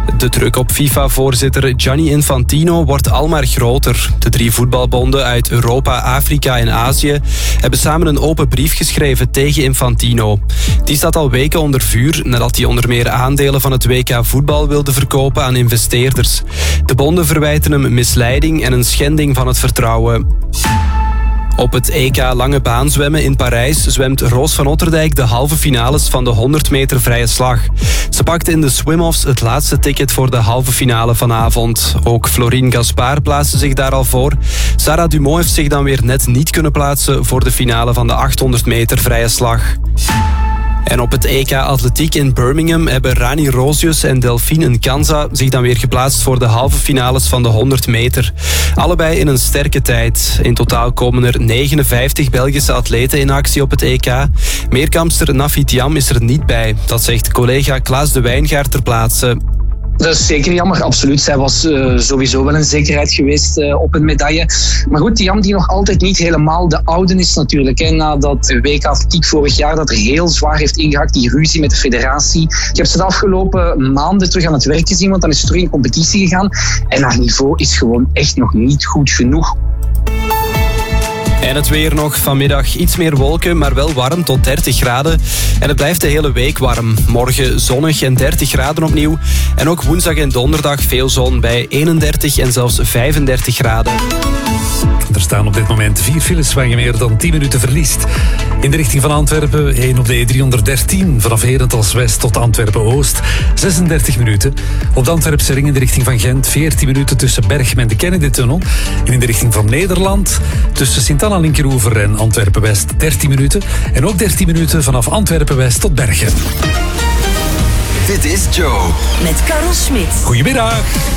De druk op FIFA-voorzitter Gianni Infantino wordt almaar groter. De 3 voetbalbonden uit Europa, Afrika en Azië hebben samen een open brief geschreven tegen Infantino. Die staat al weken onder vuur nadat hij onder meer aandelen van het WK voetbal wilde verkopen aan investeerders. De bonden verwijten hem misleiding en een schending van het vertrouwen. Op het EK lange baan zwemmen in Parijs zwemt Roos van Otterdijk de halve finales van de 100 meter vrije slag. Ze pakte in de swim-offs het laatste ticket voor de halve finale vanavond. Ook Florine Gaspard plaatste zich daar al voor. Sarah Dumont heeft zich dan weer net niet kunnen plaatsen voor de finale van de 800 meter vrije slag. En op het EK Atletiek in Birmingham hebben Rani Rosius en Delphine Nkanza zich dan weer geplaatst voor de halve finales van de 100 meter. Allebei in een sterke tijd. In totaal komen er 59 Belgische atleten in actie op het EK. Meerkampster Nafi Thiam is er niet bij. Dat zegt collega Klaas de Wijngaard ter plaatse. Dat is zeker jammer, absoluut. Zij was sowieso wel een zekerheid geweest op een medaille. Maar goed, Thiam die nog altijd niet helemaal de oude is natuurlijk. Hè. Na dat WK Atletiek vorig jaar dat er heel zwaar heeft ingehakt, die ruzie met de federatie. Ik heb ze de afgelopen maanden terug aan het werk gezien, want dan is ze terug in competitie gegaan. En haar niveau is gewoon echt nog niet goed genoeg. En het weer nog. Vanmiddag iets meer wolken, maar wel warm tot 30 graden. En het blijft de hele week warm. Morgen zonnig en 30 graden opnieuw. En ook woensdag en donderdag veel zon bij 31 en zelfs 35 graden. Er staan op dit moment 4 files waar je meer dan 10 minuten verliest. In de richting van Antwerpen, 1 op de E313, vanaf Herentals West tot Antwerpen-Oost, 36 minuten. Op de Antwerpse ring in de richting van Gent, 14 minuten tussen Berchem en de Kennedy-tunnel. En in de richting van Nederland, tussen Sint-Anna-Linkeroever en Antwerpen-West, 13 minuten. En ook 13 minuten vanaf Antwerpen-West tot Berchem. Dit is Joe. Met Karel Smit. Goedemiddag.